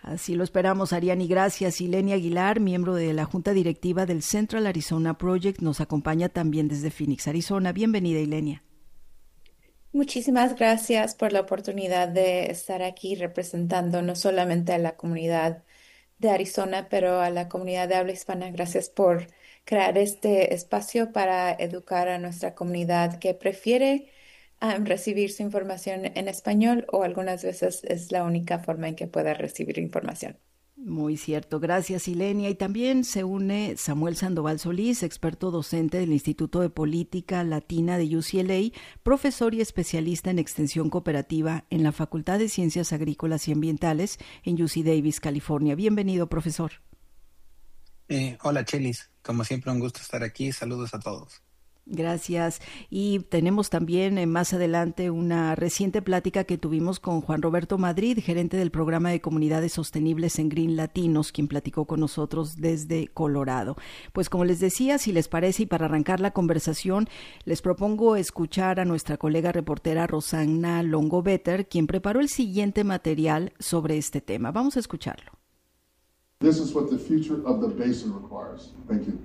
Así lo esperamos, Ariani. Gracias. Ilenia Aguilar, miembro de la Junta Directiva del Central Arizona Project, nos acompaña también desde Phoenix, Arizona. Bienvenida, Ilenia. Muchísimas gracias por la oportunidad de estar aquí representando no solamente a la comunidad de Arizona, pero a la comunidad de habla hispana. Gracias por crear este espacio para educar a nuestra comunidad que prefiere recibir su información en español o algunas veces es la única forma en que pueda recibir información. Muy cierto, gracias Ilenia. Y también se une Samuel Sandoval Solís, experto docente del Instituto de Política Latina de UCLA, profesor y especialista en extensión cooperativa en la Facultad de Ciencias Agrícolas y Ambientales en UC Davis, California. Bienvenido, profesor. Hola, Chelis. Como siempre, un gusto estar aquí. Saludos a todos. Gracias. Y tenemos también más adelante una reciente plática que tuvimos con Juan Roberto Madrid, gerente del programa de comunidades sostenibles en Green Latinos, quien platicó con nosotros desde Colorado. Pues como les decía, si les parece y para arrancar la conversación, les propongo escuchar a nuestra colega reportera Rosanna Longo-Better, quien preparó el siguiente material sobre este tema. Vamos a escucharlo. This is what the future of the basin requires. Thank you.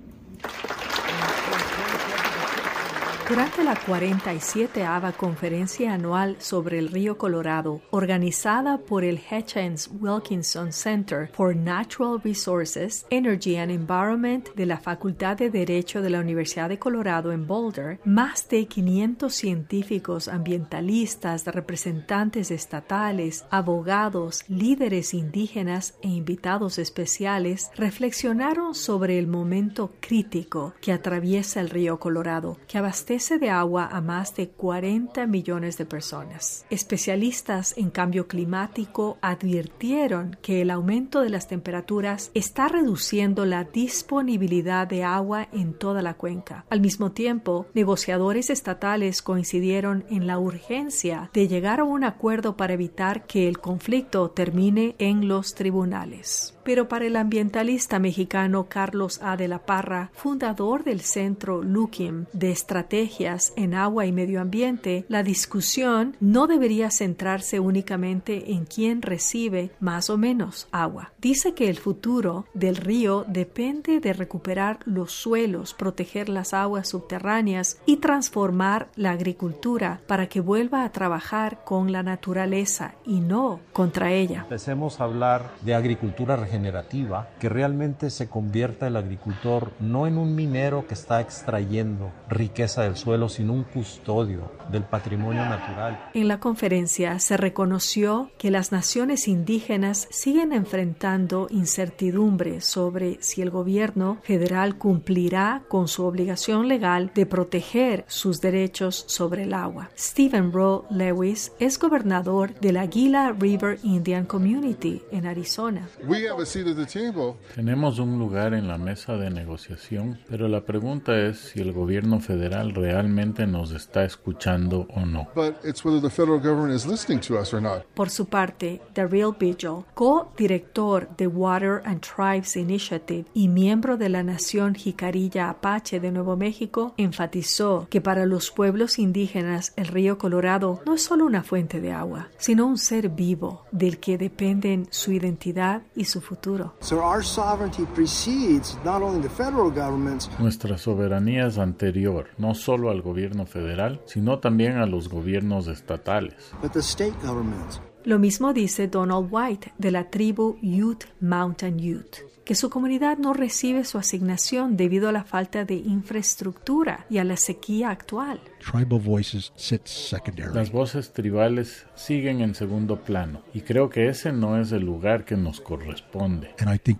Durante la 47ª Conferencia Anual sobre el Río Colorado, organizada por el Hutchins Wilkinson Center for Natural Resources, Energy and Environment de la Facultad de Derecho de la Universidad de Colorado en Boulder, más de 500 científicos ambientalistas, representantes estatales, abogados, líderes indígenas e invitados especiales reflexionaron sobre el momento crítico que atraviesa el río Colorado, que abastece de agua a más de 40 millones de personas. Especialistas en cambio climático advirtieron que el aumento de las temperaturas está reduciendo la disponibilidad de agua en toda la cuenca. Al mismo tiempo, negociadores estatales coincidieron en la urgencia de llegar a un acuerdo para evitar que el conflicto termine en los tribunales. Pero para el ambientalista mexicano Carlos A. de la Parra, fundador del Centro Lukim de Estrategias en Agua y Medio Ambiente, la discusión no debería centrarse únicamente en quién recibe más o menos agua. Dice que el futuro del río depende de recuperar los suelos, proteger las aguas subterráneas y transformar la agricultura para que vuelva a trabajar con la naturaleza y no contra ella. Empecemos a hablar de agricultura regenerativa, que realmente se convierta el agricultor no en un minero que está extrayendo riqueza del suelo, sino un custodio del patrimonio natural. En la conferencia se reconoció que las naciones indígenas siguen enfrentando incertidumbre sobre si el gobierno federal cumplirá con su obligación legal de proteger sus derechos sobre el agua. Stephen Rowe Lewis es gobernador de la Gila River Indian Community en Arizona. Tenemos un lugar en la mesa de negociación, pero la pregunta es si el gobierno federal realmente nos está escuchando o no. Por su parte, Daryl Vigil, co-director de Water and Tribes Initiative y miembro de la Nación Jicarilla Apache de Nuevo México, enfatizó que para los pueblos indígenas el río Colorado no es solo una fuente de agua, sino un ser vivo del que dependen su identidad y su futuro. Nuestra soberanía es anterior, no solo al gobierno federal, sino también a los gobiernos estatales. Lo mismo dice Donald White de la tribu Ute Mountain Ute, que su comunidad no recibe su asignación debido a la falta de infraestructura y a la sequía actual. Las voces tribales siguen en segundo plano y creo que ese no es el lugar que nos corresponde.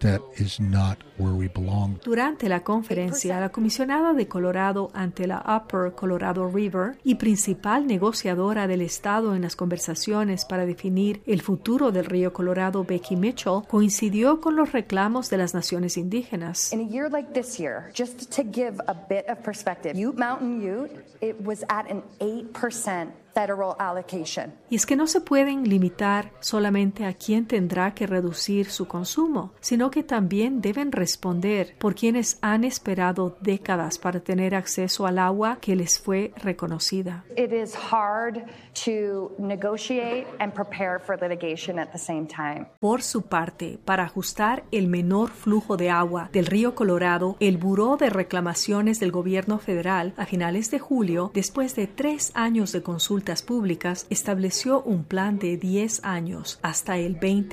Durante la conferencia, la comisionada de Colorado ante la Upper Colorado River y principal negociadora del estado en las conversaciones para definir el futuro del río Colorado, Becky Mitchell, coincidió con los reclamos de las naciones indígenas. In a year like this year, just to give a bit of perspective, Ute Mountain Ute, it was at an 8% federal allocation. Y es que no se pueden limitar solamente a quién tendrá que reducir su consumo, sino que también deben responder por quienes han esperado décadas para tener acceso al agua que les fue reconocida. It is hard to negotiate and prepare for litigation at the same time. Por su parte, para ajustar el menor flujo de agua del río Colorado, el Buró de Reclamaciones del Gobierno Federal, a finales de julio, después de 3 años de consultas públicas, estableció un plan de 10 años hasta el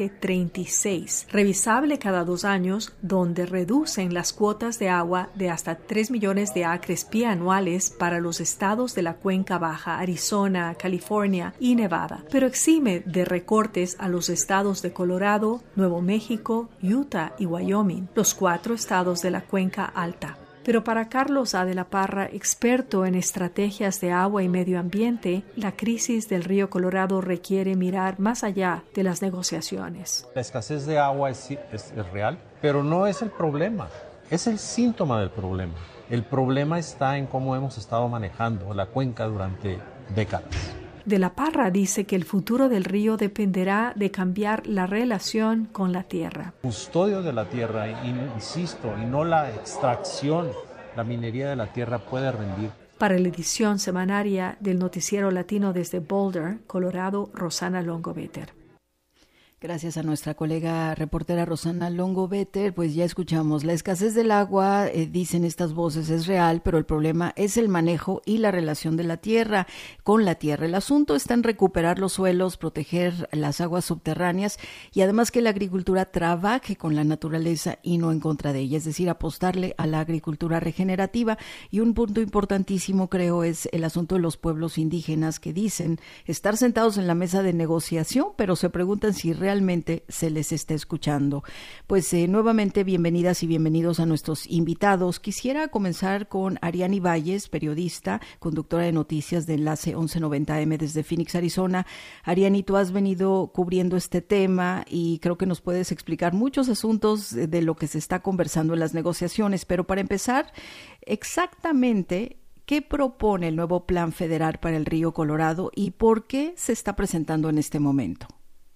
2036, revisable cada 2 años, donde reducen las cuotas de agua de hasta 3 millones de acres pie anuales para los estados de la Cuenca Baja, Arizona, California y Nevada, pero exime de recortes a los estados de Colorado, Nuevo México, Utah y Wyoming, los 4 estados de la Cuenca Alta. Pero para Carlos A. de la Parra, experto en estrategias de agua y medio ambiente, la crisis del río Colorado requiere mirar más allá de las negociaciones. La escasez de agua es real, pero no es el problema, es el síntoma del problema. El problema está en cómo hemos estado manejando la cuenca durante décadas. De la Parra dice que el futuro del río dependerá de cambiar la relación con la tierra. Custodio de la tierra, insisto, y no la extracción, la minería de la tierra puede rendir. Para la edición semanaria del Noticiero Latino desde Boulder, Colorado, Rosana Longo-Better. Gracias a nuestra colega reportera Rosana Longo-Better, pues ya escuchamos, la escasez del agua, dicen estas voces, es real, pero el problema es el manejo y la relación de la tierra con la tierra. El asunto está en recuperar los suelos, proteger las aguas subterráneas y además que la agricultura trabaje con la naturaleza y no en contra de ella, es decir, apostarle a la agricultura regenerativa. Y un punto importantísimo, creo, es el asunto de los pueblos indígenas que dicen estar sentados en la mesa de negociación, pero se preguntan si realmente se les está escuchando. Pues nuevamente bienvenidas y bienvenidos a nuestros invitados. Quisiera comenzar con Ariani Valles, periodista, conductora de noticias de Enlace 1190 AM desde Phoenix, Arizona. Ariani, tú has venido cubriendo este tema y creo que nos puedes explicar muchos asuntos de lo que se está conversando en las negociaciones, pero para empezar, exactamente ¿qué propone el nuevo Plan Federal para el Río Colorado y por qué se está presentando en este momento?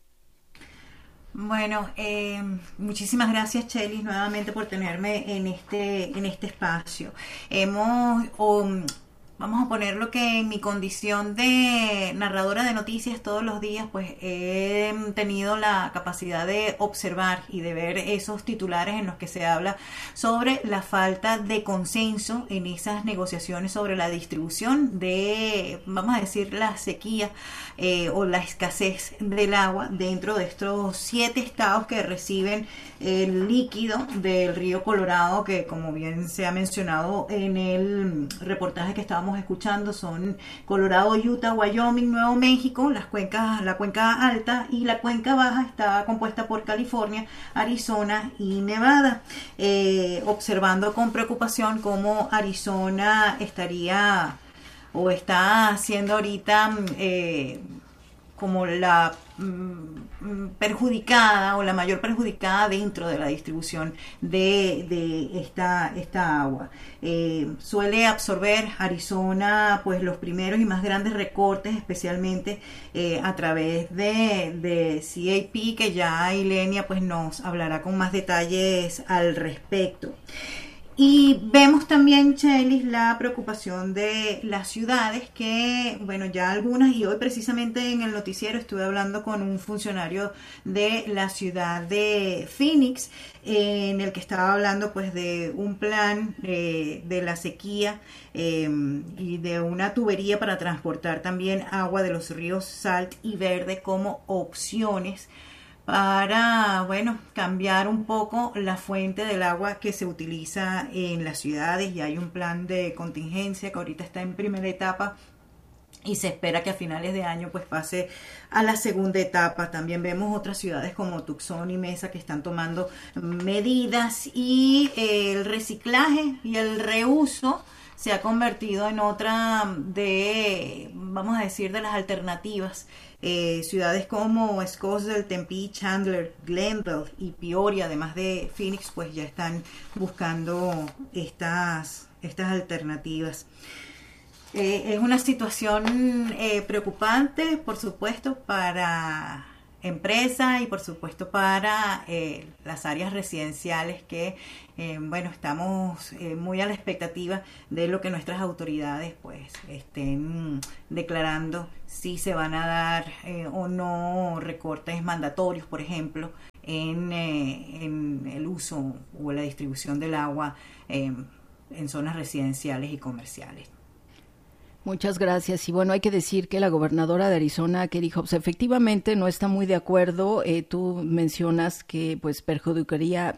Bueno, muchísimas gracias, Chelis, nuevamente por tenerme en este espacio. Vamos a ponerlo que en mi condición de narradora de noticias todos los días, pues he tenido la capacidad de observar y de ver esos titulares en los que se habla sobre la falta de consenso en esas negociaciones sobre la distribución de, vamos a decir, la sequía o la escasez del agua dentro de estos 7 estados que reciben el líquido del río Colorado, que como bien se ha mencionado en el reportaje que estábamos escuchando, son Colorado, Utah, Wyoming, Nuevo México, la cuenca alta, y la cuenca baja está compuesta por California, Arizona y Nevada. Observando con preocupación cómo Arizona estaría o está haciendo ahorita como la perjudicada o la mayor perjudicada dentro de la distribución de esta agua. Suele absorber Arizona pues los primeros y más grandes recortes, especialmente a través de CAP, que ya Ilenia pues nos hablará con más detalles al respecto. Y vemos también, Chelis, la preocupación de las ciudades que, bueno, ya algunas, y hoy precisamente en el noticiero estuve hablando con un funcionario de la ciudad de Phoenix, en el que estaba hablando pues de un plan de la sequía y de una tubería para transportar también agua de los ríos Salt y Verde como opciones para, bueno, cambiar un poco la fuente del agua que se utiliza en las ciudades. Y hay un plan de contingencia que ahorita está en primera etapa y se espera que a finales de año pues pase a la segunda etapa. También vemos otras ciudades como Tucson y Mesa que están tomando medidas, y el reciclaje y el reuso se ha convertido en otra de, vamos a decir, de las alternativas. Ciudades como Scottsdale, Tempe, Chandler, Glendale y Peoria, además de Phoenix, pues ya están buscando estas alternativas. Es una situación preocupante, por supuesto, para empresas y por supuesto para las áreas residenciales que, estamos muy a la expectativa de lo que nuestras autoridades pues estén declarando si se van a dar o no recortes mandatorios, por ejemplo, en el uso o la distribución del agua en zonas residenciales y comerciales. Muchas gracias. Y bueno, hay que decir que la gobernadora de Arizona, Katie Hobbs, efectivamente no está muy de acuerdo. Tú mencionas que pues perjudicaría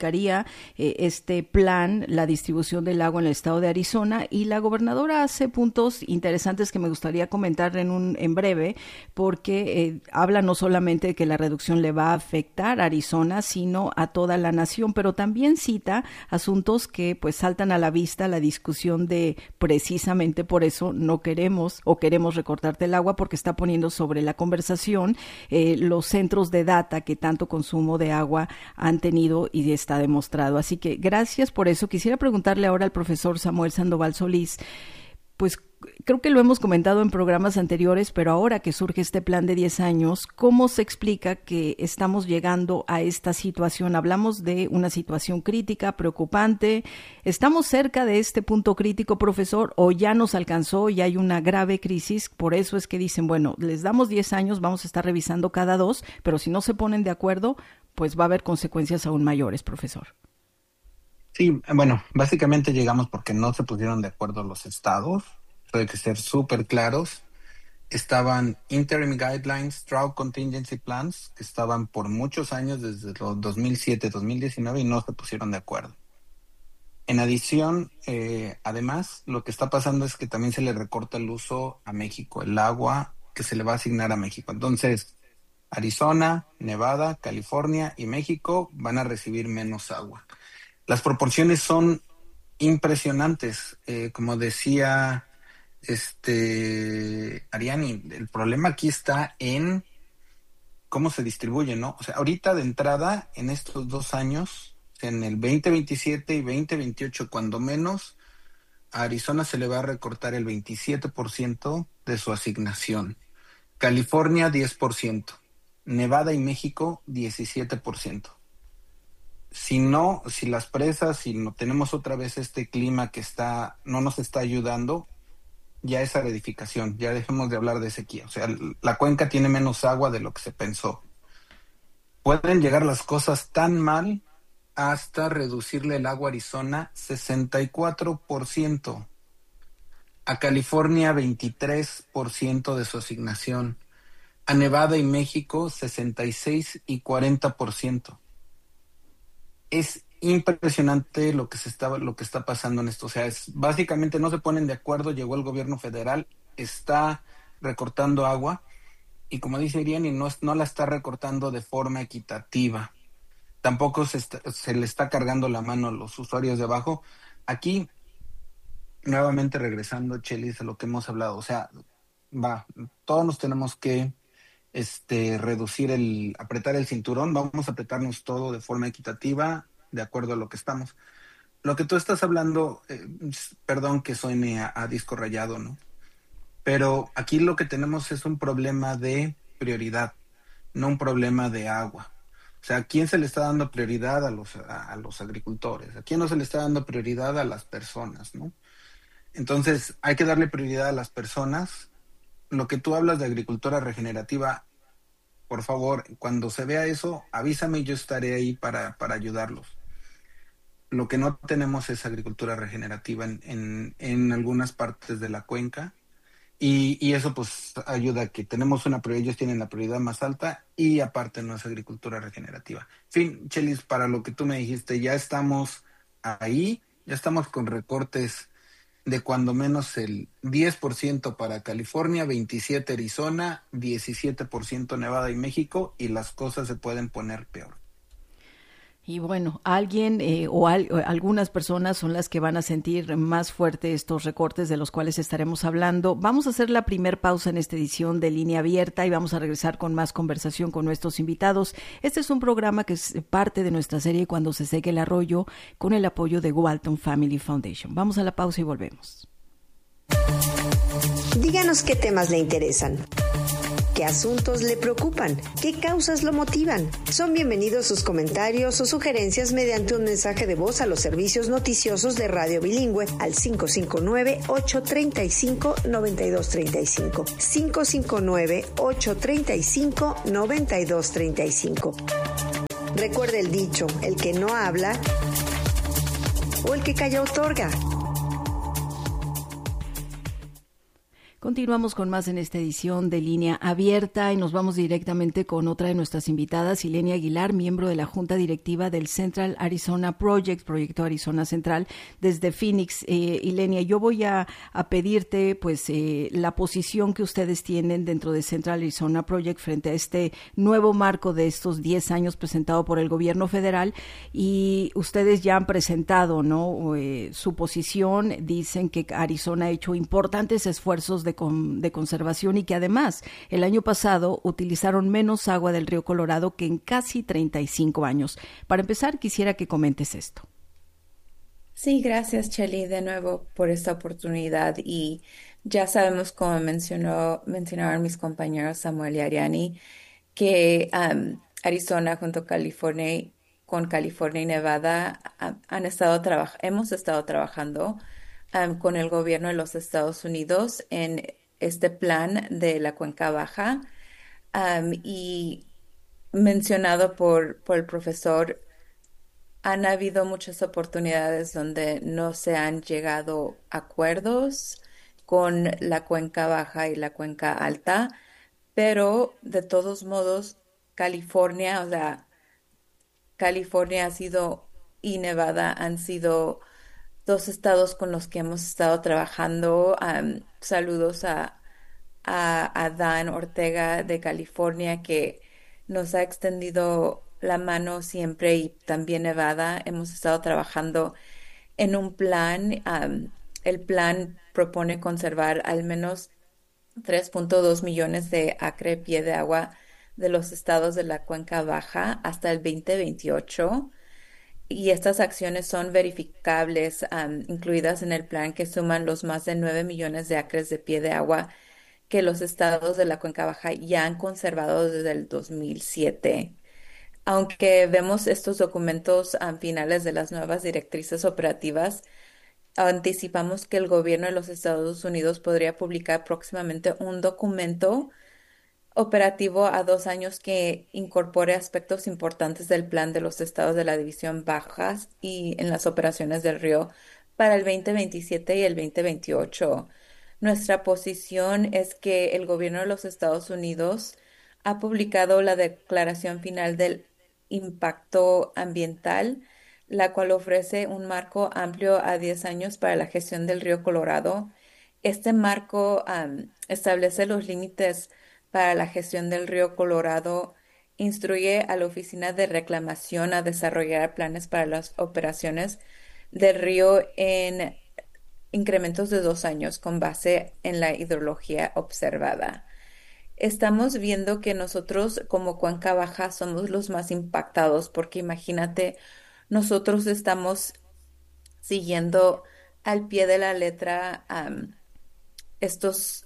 este plan, la distribución del agua en el estado de Arizona, y la gobernadora hace puntos interesantes que me gustaría comentar en breve, porque habla no solamente de que la reducción le va a afectar a Arizona, sino a toda la nación, pero también cita asuntos que pues saltan a la vista, la discusión de precisamente por eso no queremos recortarte el agua, porque está poniendo sobre la conversación los centros de data que tanto consumo de agua han tenido y está demostrado. Así que gracias por eso. Quisiera preguntarle ahora al profesor Samuel Sandoval Solís, pues creo que lo hemos comentado en programas anteriores, pero ahora que surge este plan de 10 años, ¿cómo se explica que estamos llegando a esta situación? Hablamos de una situación crítica, preocupante. ¿Estamos cerca de este punto crítico, profesor, o ya nos alcanzó y hay una grave crisis? Por eso es que dicen, bueno, les damos 10 años, vamos a estar revisando cada 2, pero si no se ponen de acuerdo, pues va a haber consecuencias aún mayores, profesor. Sí, bueno, básicamente llegamos porque no se pusieron de acuerdo los estados. Hay que ser súper claros. Estaban Interim Guidelines, Drought Contingency Plans, que estaban por muchos años, desde los 2007, 2019, y no se pusieron de acuerdo. En adición, además, lo que está pasando es que también se le recorta el uso a México, el agua que se le va a asignar a México. Entonces, Arizona, Nevada, California y México van a recibir menos agua. Las proporciones son impresionantes. Como decía Ariani, el problema aquí está en cómo se distribuye, ¿no? O sea, ahorita de entrada, en estos 2 años, en el 2027 y 2028, cuando menos, a Arizona se le va a recortar el 27% de su asignación. California, 10%. Nevada y México, 17%. Si las presas, si no tenemos otra vez este clima que no nos está ayudando, ya es aridificación, ya dejemos de hablar de sequía. O sea, la cuenca tiene menos agua de lo que se pensó. Pueden llegar las cosas tan mal hasta reducirle el agua a Arizona 64%, a California 23% de su asignación, a Nevada y México 66% y 40%. Es impresionante lo que está pasando en esto. O sea, básicamente no se ponen de acuerdo. Llegó el gobierno federal, está recortando agua, y como dice Iriani, no la está recortando de forma equitativa. Tampoco se le está cargando la mano a los usuarios de abajo. Aquí, nuevamente regresando, Chelis, a lo que hemos hablado. O sea, todos nos tenemos que apretar el cinturón. Vamos a apretarnos todo de forma equitativa, de acuerdo a lo que estamos. Lo que tú estás hablando, perdón que suene a disco rayado, ¿no? Pero aquí lo que tenemos es un problema de prioridad, no un problema de agua. O sea, ¿a quién se le está dando prioridad? A los agricultores. ¿A quién no se le está dando prioridad? A las personas, ¿no? Entonces, hay que darle prioridad a las personas. Lo que tú hablas de agricultura regenerativa, por favor, cuando se vea eso, avísame y yo estaré ahí para ayudarlos. Lo que no tenemos es agricultura regenerativa en algunas partes de la cuenca, y eso pues ayuda a que tenemos una prioridad, ellos tienen la prioridad más alta, y aparte no es agricultura regenerativa. En fin, Chelis, para lo que tú me dijiste, ya estamos ahí, ya estamos con recortes de cuando menos el 10% para California, 27% Arizona, 17% Nevada y México, y las cosas se pueden poner peor. Y bueno, alguien algunas personas son las que van a sentir más fuerte estos recortes de los cuales estaremos hablando. Vamos a hacer la primer pausa en esta edición de Línea Abierta y vamos a regresar con más conversación con nuestros invitados. Este es un programa que es parte de nuestra serie Cuando se seque el arroyo, con el apoyo de Walton Family Foundation. Vamos a la pausa y volvemos. Díganos qué temas le interesan. ¿Qué asuntos le preocupan? ¿Qué causas lo motivan? Son bienvenidos sus comentarios o sugerencias mediante un mensaje de voz a los servicios noticiosos de Radio Bilingüe al 559-835-9235. 559-835-9235. Recuerde el dicho, el que no habla o el que calla otorga. Continuamos con más en esta edición de Línea Abierta y nos vamos directamente con otra de nuestras invitadas, Ilenia Aguilar, miembro de la Junta Directiva del Central Arizona Project, Proyecto Arizona Central, desde Phoenix. Ilenia, yo voy a pedirte pues la posición que ustedes tienen dentro de Central Arizona Project frente a este nuevo marco de estos 10 años presentado por el gobierno federal, y ustedes ya han presentado, ¿no? Su posición. Dicen que Arizona ha hecho importantes esfuerzos de conservación y que además el año pasado utilizaron menos agua del río Colorado que en casi 35 años. Para empezar, quisiera que comentes esto. Sí, gracias, Chely, de nuevo por esta oportunidad. Y ya sabemos, como mencionaron mis compañeros Samuel y Ariani, que Arizona junto con California y Nevada hemos estado trabajando con el gobierno de los Estados Unidos en este plan de la Cuenca Baja, y mencionado por el profesor, han habido muchas oportunidades donde no se han llegado a acuerdos con la Cuenca Baja y la Cuenca Alta, pero de todos modos California ha sido, y Nevada han sido dos estados con los que hemos estado trabajando. Saludos a Dan Ortega de California, que nos ha extendido la mano siempre, y también Nevada. Hemos estado trabajando en un plan. El plan propone conservar al menos 3.2 millones de acre pie de agua de los estados de la Cuenca Baja hasta el 2028. Y estas acciones son verificables, incluidas en el plan, que suman los más de 9 millones de acres de pie de agua que los estados de la Cuenca Baja ya han conservado desde el 2007. Aunque vemos estos documentos finales de las nuevas directrices operativas, anticipamos que el gobierno de los Estados Unidos podría publicar próximamente un documento operativo a 2 años que incorpore aspectos importantes del plan de los estados de la División Bajas y en las operaciones del río para el 2027 y el 2028. Nuestra posición es que el gobierno de los Estados Unidos ha publicado la Declaración Final del Impacto Ambiental, la cual ofrece un marco amplio a 10 años para la gestión del río Colorado. Este marco establece los límites para la gestión del río Colorado, instruye a la Oficina de Reclamación a desarrollar planes para las operaciones del río en incrementos de 2 años con base en la hidrología observada. Estamos viendo que nosotros como Cuenca Baja somos los más impactados, porque imagínate, nosotros estamos siguiendo al pie de la letra estas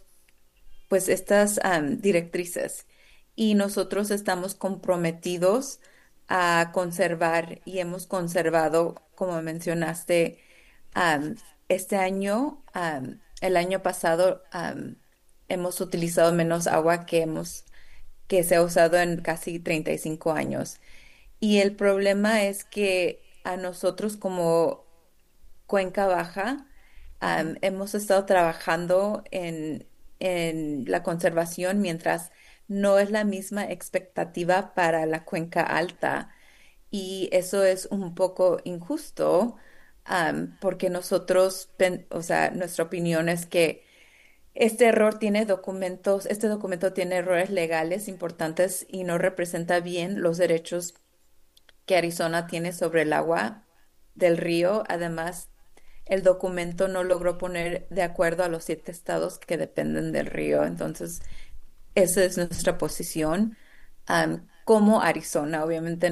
directrices, y nosotros estamos comprometidos a conservar, y hemos conservado, como mencionaste, este año, el año pasado, hemos utilizado menos agua que se ha usado en casi 35 años. Y el problema es que a nosotros como Cuenca Baja hemos estado trabajando en la conservación, mientras no es la misma expectativa para la Cuenca Alta. Y eso es un poco injusto, porque nuestra opinión es que este documento tiene errores legales importantes y no representa bien los derechos que Arizona tiene sobre el agua del río. Además, el documento no logró poner de acuerdo a los 7 estados que dependen del río. Entonces, esa es nuestra posición. Como Arizona, obviamente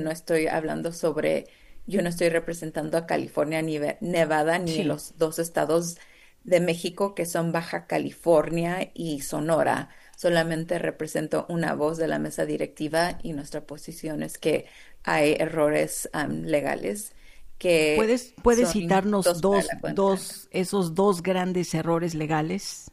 yo no estoy representando a California ni Nevada, ni los 2 estados de México, que son Baja California y Sonora. Solamente represento una voz de la mesa directiva y nuestra posición es que hay errores legales que ¿Puedes son citarnos injustos para la cuenca. esos dos grandes errores legales?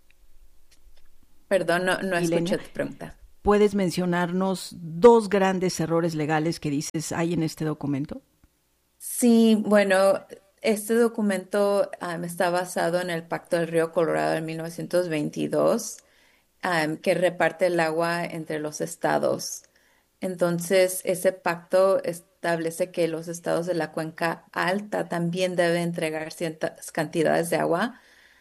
Perdón, no Ilenia, escuché tu pregunta. ¿puedes mencionarnos dos grandes errores legales que dices hay en este documento? Sí, bueno, este documento está basado en el Pacto del Río Colorado de 1922, que reparte el agua entre los estados. Entonces, ese pacto establece que los estados de la cuenca alta también deben entregar ciertas cantidades de agua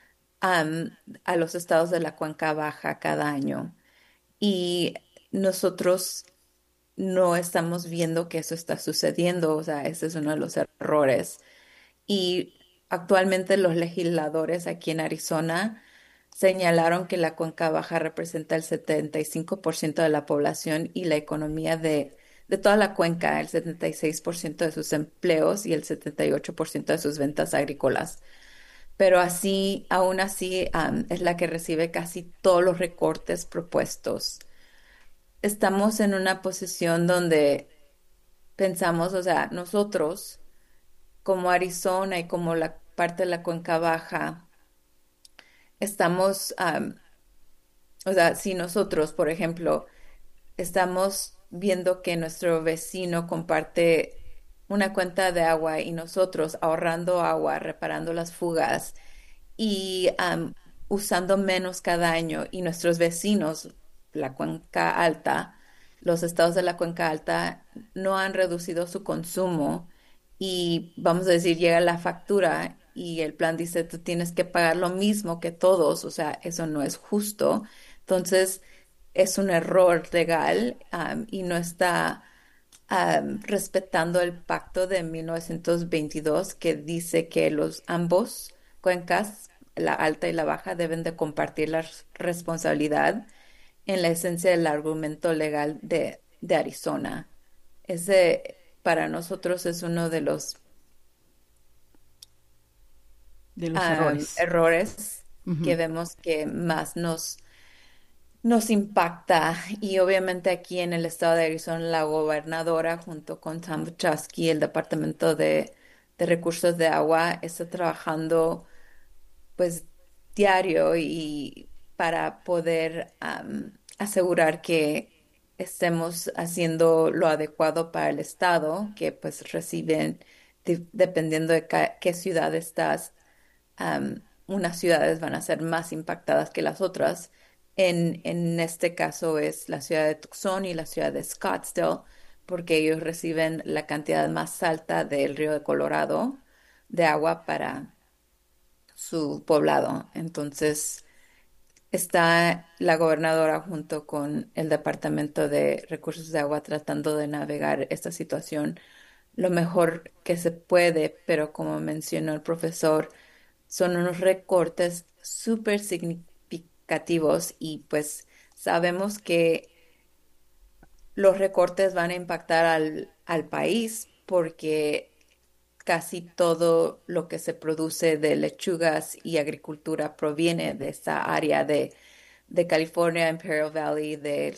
a los estados de la cuenca baja cada año. Y nosotros no estamos viendo que eso está sucediendo, o sea, ese es uno de los errores. Y actualmente los legisladores aquí en Arizona señalaron que la cuenca baja representa el 75% de la población y la economía de toda la cuenca, el 76% de sus empleos y el 78% de sus ventas agrícolas. Pero aún así, es la que recibe casi todos los recortes propuestos. Estamos en una posición donde pensamos, o sea, nosotros, como Arizona y como la parte de la cuenca baja, estamos, o sea, si nosotros, por ejemplo, estamos viendo que nuestro vecino comparte una cuenta de agua y nosotros ahorrando agua, reparando las fugas y usando menos cada año, y nuestros vecinos, la cuenca alta, los estados de la cuenca alta no han reducido su consumo, y vamos a decir, llega la factura y el plan dice, tú tienes que pagar lo mismo que todos, o sea, eso no es justo. Entonces, es un error legal, y no está respetando el pacto de 1922 que dice que ambos cuencas, la alta y la baja, deben de compartir la responsabilidad en la esencia del argumento legal de Arizona. Ese para nosotros es uno de los errores. errores que Ujú. vemos que más nos impacta. Y obviamente aquí en el estado de Arizona, la gobernadora junto con Tom Buczynski, el Departamento de Recursos de Agua, está trabajando pues diario y para poder asegurar que estemos haciendo lo adecuado para el estado, que pues reciben, dependiendo de qué ciudad estás, unas ciudades van a ser más impactadas que las otras. En este caso es la ciudad de Tucson y la ciudad de Scottsdale, porque ellos reciben la cantidad más alta del río de Colorado de agua para su poblado. Entonces, está la gobernadora junto con el Departamento de Recursos de Agua tratando de navegar esta situación lo mejor que se puede, pero como mencionó el profesor, son unos recortes súper significativos, y pues sabemos que los recortes van a impactar al país porque casi todo lo que se produce de lechugas y agricultura proviene de esta área de California, Imperial Valley,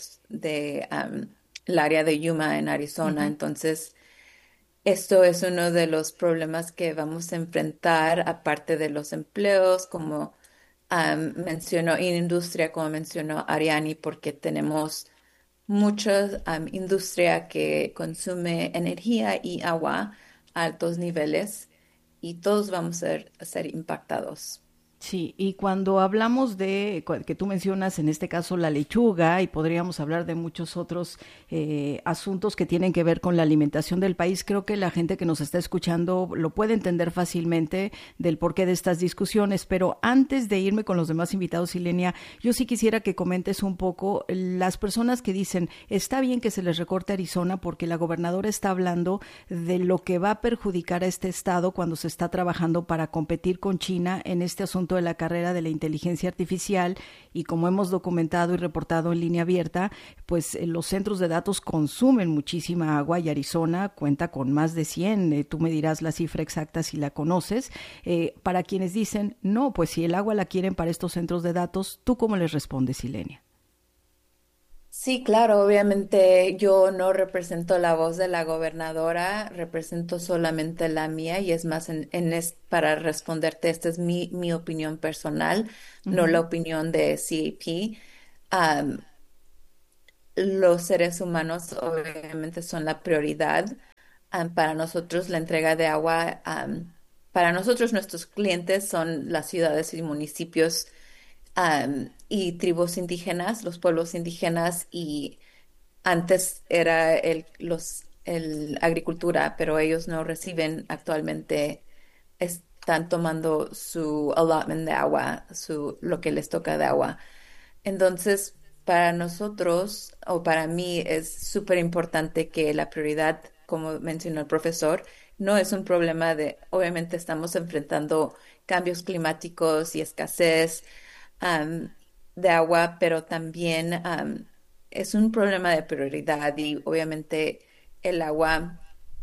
el área de Yuma en Arizona. Ujú. Entonces, esto es uno de los problemas que vamos a enfrentar, aparte de los empleos, como mencionó, y industria, como mencionó Ariani, porque tenemos mucha industria que consume energía y agua a altos niveles, y todos vamos a ser impactados. Sí, y cuando hablamos de, que tú mencionas en este caso la lechuga, y podríamos hablar de muchos otros asuntos que tienen que ver con la alimentación del país, creo que la gente que nos está escuchando lo puede entender fácilmente del porqué de estas discusiones. Pero antes de irme con los demás invitados, Ilenia, yo sí quisiera que comentes un poco las personas que dicen, está bien que se les recorte Arizona porque la gobernadora está hablando de lo que va a perjudicar a este estado cuando se está trabajando para competir con China en este asunto asunto de la carrera de la inteligencia artificial y como hemos documentado y reportado en Línea Abierta, pues los centros de datos consumen muchísima agua y Arizona cuenta con más de 100, tú me dirás la cifra exacta si la conoces. Para quienes dicen, no, pues si el agua la quieren para estos centros de datos, ¿tú cómo les respondes, Ilenia? Sí, claro, obviamente yo no represento la voz de la gobernadora, represento solamente la mía y es más para responderte, esta es mi opinión personal, no la opinión de CAP. Los seres humanos obviamente son la prioridad. Para nosotros la entrega de agua, para nosotros nuestros clientes son las ciudades y municipios y tribus indígenas, los pueblos indígenas, y antes era el agricultura, pero ellos no reciben actualmente, están tomando su allotment de agua, lo que les toca de agua. Entonces, para nosotros, o para mí, es súper importante que la prioridad, como mencionó el profesor, no es un problema obviamente estamos enfrentando cambios climáticos y escasez de agua, pero también es un problema de prioridad y obviamente el agua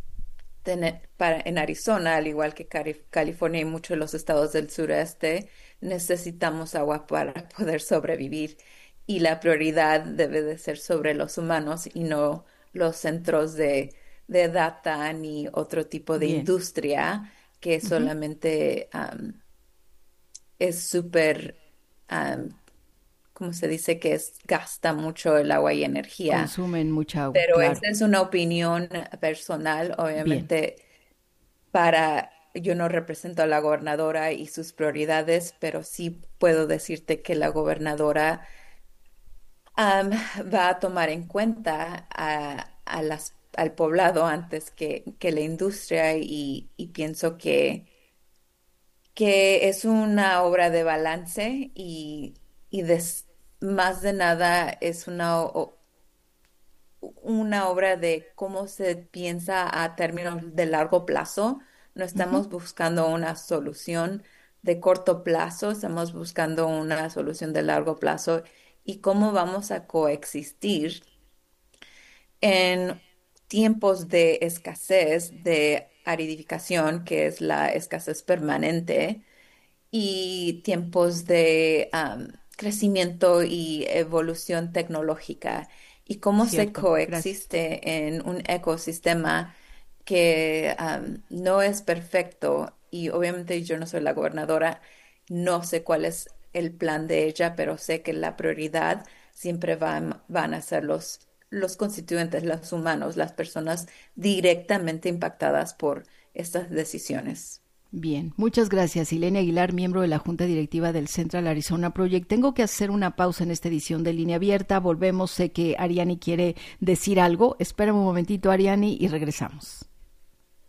en Arizona, al igual que California y muchos de los estados del sureste, necesitamos agua para poder sobrevivir y la prioridad debe de ser sobre los humanos y no los centros de data ni otro tipo de industria que solamente es súper ¿cómo se dice? Que gasta mucho el agua y energía. Consumen mucha agua. Pero claro. esa es una opinión personal, obviamente, yo no represento a la gobernadora y sus prioridades, pero sí puedo decirte que la gobernadora va a tomar en cuenta al poblado antes que la industria y pienso que es una obra de balance y más de nada es una obra de cómo se piensa a términos de largo plazo. No estamos buscando una solución de corto plazo, estamos buscando una solución de largo plazo y cómo vamos a coexistir en tiempos de escasez, de aridificación, que es la escasez permanente, y tiempos de crecimiento y evolución tecnológica y cómo se coexiste en un ecosistema que no es perfecto y obviamente yo no soy la gobernadora, no sé cuál es el plan de ella, pero sé que la prioridad siempre van a ser los constituyentes, los humanos, las personas directamente impactadas por estas decisiones. Bien, muchas gracias. Ilenia Aguilar, miembro de la Junta Directiva del Central Arizona Project. Tengo que hacer una pausa en esta edición de Línea Abierta. Volvemos, sé que Ariani quiere decir algo. Espérame un momentito, Ariani, y regresamos.